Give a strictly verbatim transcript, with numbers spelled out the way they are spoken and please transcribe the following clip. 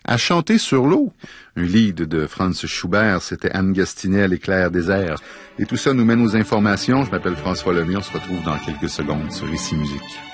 À chanter sur l'eau. Un lead de Franz Schubert, c'était Anne Gastinel et Claire Désert. Et tout ça nous mène aux informations. Je m'appelle François Lemay. On se retrouve dans quelques secondes sur Ici Musique.